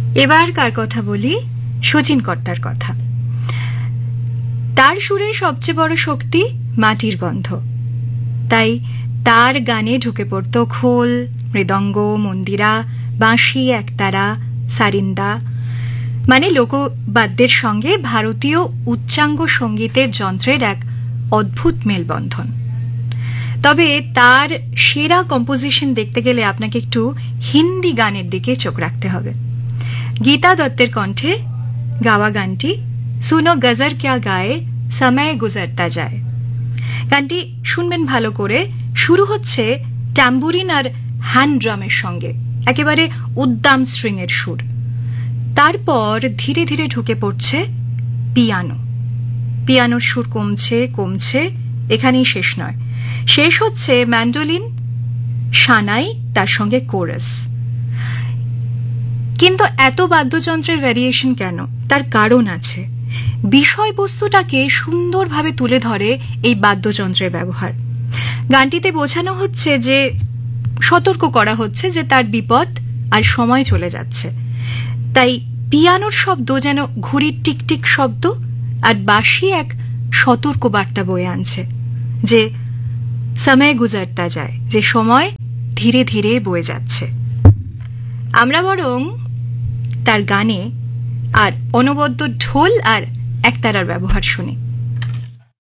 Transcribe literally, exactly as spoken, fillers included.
এবার কার কথা বলি? শচীন কর্তার কথা। তার সুরের সবচেয়ে বড় শক্তি মাটির গন্ধ। তাই তার গানে ঢুকে পড়ত খোল, মৃদঙ্গ, মন্দিরা, বাঁশি, একতারা, সারিন্দা, মানে লোকবাদ্যের সঙ্গে ভারতীয় উচ্চাঙ্গ সঙ্গীতের যন্ত্রের এক অদ্ভুত মেলবন্ধন। তবে তার সেরা কম্পোজিশন দেখতে গেলে আপনাকে একটু হিন্দি গানের দিকে চোখ রাখতে হবে। গীতা দত্তের কণ্ঠে গাওয়া গানটি সুনো গজর ক্যা গায়ে সময় গুজরতা যায়। গানটি শুনবেন ভালো করে। শুরু হচ্ছে ট্যাম্বুরিন আর হ্যান্ড ড্রামের সঙ্গে, একেবারে উদ্দাম স্ট্রিংয়ের সুর। তারপর ধীরে ধীরে ঢুকে পড়ছে পিয়ানো। পিয়ানোর সুর কমছে কমছে, এখানেই শেষ নয়। শেষ হচ্ছে ম্যান্ডোলিন, সানাই, তার সঙ্গে কোরাস। কিন্তু এত বাদ্যযন্ত্রের ভ্যারিয়েশন কেন? তার কারণ আছে। বিষয়বস্তুটাকে সুন্দরভাবে তুলে ধরে এই বাদ্যযন্ত্রের ব্যবহার। গানটিতে বোঝানো হচ্ছে যে, সতর্ক করা হচ্ছে যে তার বিপদ আর সময় চলে যাচ্ছে। তাই পিয়ানোর শব্দ যেন ঘড়ির টিকটিক শব্দ, আর বাঁশি এক সতর্ক বার্তা বয়ে আনছে যে সময় গুজরতা যায়, যে সময় ধীরে ধীরে বয়ে যাচ্ছে। আমরা বরং তার গানে আর অনবদ্য ঢোল আর একতারার ব্যবহার শুনি।